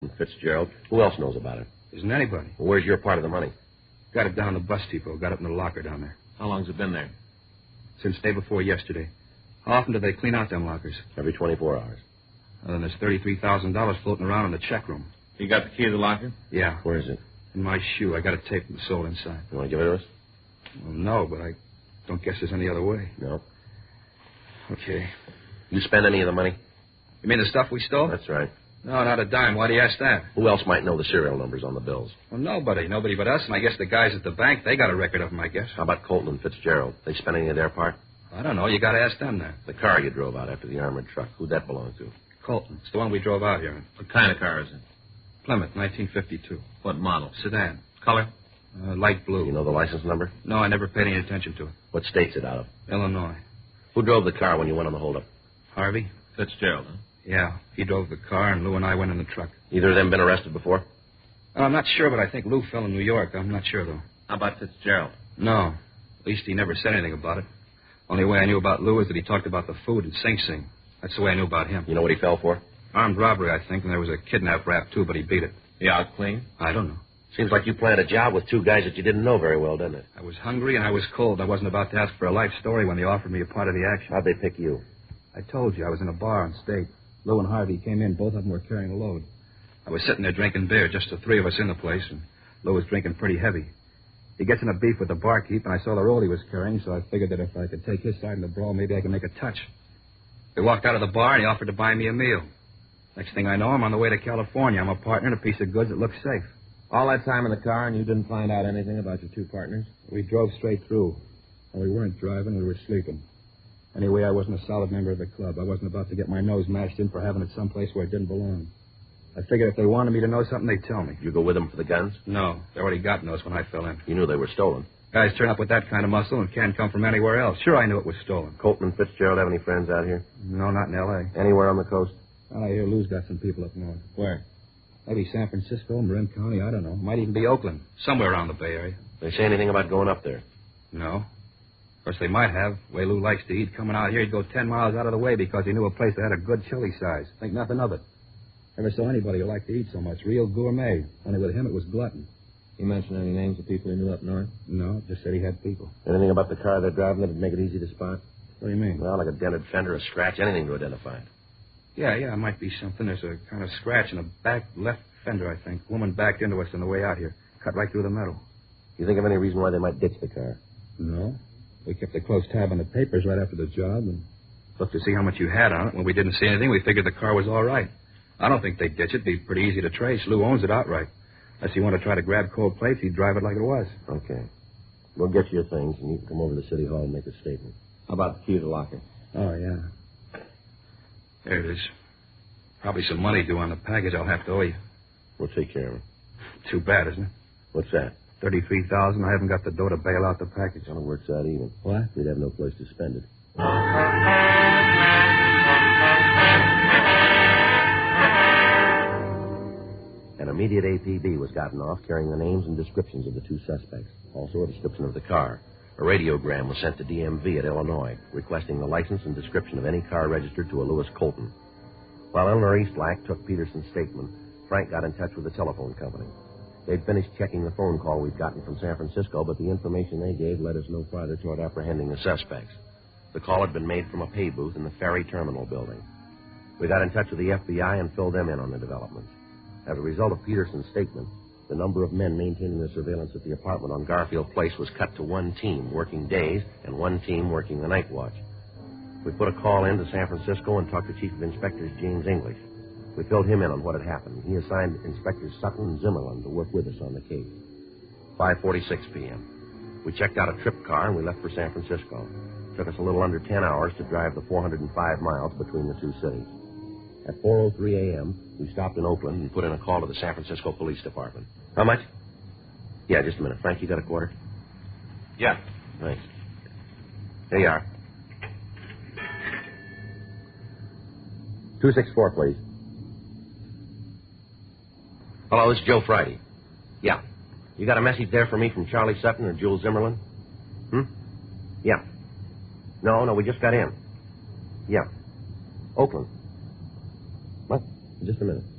Fitzgerald. Who else knows about it? Isn't anybody. Well, where's your part of the money? Got it down the bus depot. Got it in the locker down there. How long's it been there? Since day before yesterday. How often do they clean out them lockers? Every 24 hours. Well, then there's $33,000 floating around in the check room. You got the key to the locker? Yeah. Where is it? In my shoe. I got it taped and sold inside. You want to give it to us? Well, no, but I don't guess there's any other way. No. Okay. You spend any of the money? You mean the stuff we stole? That's right. No, not a dime. Why do you ask that? Who else might know the serial numbers on the bills? Well, nobody. Nobody but us, and I guess the guys at the bank, they got a record of them, I guess. How about Colton and Fitzgerald? They spend any of their part? I don't know. You got to ask them that. The car you drove out after the armored truck. Who'd that belong to? Colton. It's the one we drove out here in. What kind of car is it? Plymouth, 1952. What model? Sedan. Color? Light blue. You know the license number? No, I never paid any attention to it. What state's it out of? Illinois. Who drove the car when you went on the holdup? Harvey? Fitzgerald, huh? Yeah. He drove the car, and Lou and I went in the truck. Either of them been arrested before? I'm not sure, but I think Lou fell in New York. I'm not sure, though. How about Fitzgerald? No. At least he never said anything about it. Only way I knew about Lou is that he talked about the food in Sing Sing. That's the way I knew about him. You know what he fell for? Armed robbery, I think, and there was a kidnap rap, too, but he beat it. You out clean? I don't know. Seems like you planned a job with two guys that you didn't know very well, doesn't it? I was hungry and I was cold. I wasn't about to ask for a life story when they offered me a part of the action. How'd they pick you? I told you, I was in a bar on State. Lou and Harvey came in. Both of them were carrying a load. I was sitting there drinking beer, just the three of us in the place, and Lou was drinking pretty heavy. He gets in a beef with the barkeep, and I saw the roll he was carrying, so I figured that if I could take his side in the brawl, maybe I could make a touch. We walked out of the bar, and he offered to buy me a meal. Next thing I know, I'm on the way to California. I'm a partner in a piece of goods that looks safe. All that time in the car, and you didn't find out anything about your two partners? We drove straight through. And we weren't driving, we were sleeping. Anyway, I wasn't a solid member of the club. I wasn't about to get my nose mashed in for having it someplace where it didn't belong. I figured if they wanted me to know something, they'd tell me. You go with them for the guns? No, they already got those when I fell in. You knew they were stolen. Guys turn up with that kind of muscle and can't come from anywhere else. Sure, I knew it was stolen. Colton and Fitzgerald have any friends out here? No, not in L.A. Anywhere on the coast? Well, I hear Lou's got some people up north. Where? Maybe San Francisco, Marin County, I don't know. Might even be Oakland. Somewhere around the Bay Area. They say anything about going up there? No. Of course, they might have. The way Lou likes to eat, coming out here, he'd go 10 miles out of the way because he knew a place that had a good chili size. Think nothing of it. Never saw anybody who liked to eat so much. Real gourmet. Only with him, it was glutton. He mentioned any names of people he knew up north? No, just said he had people. Anything about the car they're driving that'd make it easy to spot? What do you mean? Well, like a dented fender, a scratch, anything to identify it. Yeah, it might be something. There's a kind of scratch in the back left fender, I think. Woman backed into us on the way out here. Cut right through the metal. You think of any reason why they might ditch the car? No. We kept a close tab on the papers right after the job and looked to see how much you had on it. When we didn't see anything, we figured the car was all right. I don't think they'd ditch it. It'd be pretty easy to trace. Lou owns it outright. Unless you want to try to grab cold plates, he'd drive it like it was. Okay. We'll get you your things, and you can come over to the City Hall and make a statement. How about the key to the locker? Oh, yeah. There it is. Probably some money due on the package I'll have to owe you. We'll take care of it. Too bad, isn't it? What's that? $33,000. I haven't got the dough to bail out the package. Well, it works out even. What? We'd have no place to spend it. An immediate APB was gotten off carrying the names and descriptions of the two suspects. Also a description of the car. A radiogram was sent to DMV at Illinois, requesting the license and description of any car registered to a Lewis Colton. While Eleanor Eastlack took Peterson's statement, Frank got in touch with the telephone company. They'd finished checking the phone call we'd gotten from San Francisco, but the information they gave led us no farther toward apprehending the suspects. The call had been made from a pay booth in the ferry terminal building. We got in touch with the FBI and filled them in on the developments. As a result of Peterson's statement, the number of men maintaining the surveillance at the apartment on Garfield Place was cut to one team working days and one team working the night watch. We put a call in to San Francisco and talked to Chief of Inspectors James English. We filled him in on what had happened. He assigned Inspectors Sutton and Zimmerlin to work with us on the case. 5:46 p.m. We checked out a trip car and we left for San Francisco. It took us a little under 10 hours to drive the 405 miles between the two cities. At 4:03 a.m., we stopped in Oakland and put in a call to the San Francisco Police Department. How much? Yeah, just a minute. Frank, you got a quarter? Yeah. Thanks. Here you are. 264, please. Hello, this is Joe Friday. Yeah. You got a message there for me from Charlie Sutton or Jules Zimmerlin? Yeah. No, we just got in. Yeah. Oakland. What? Just a minute.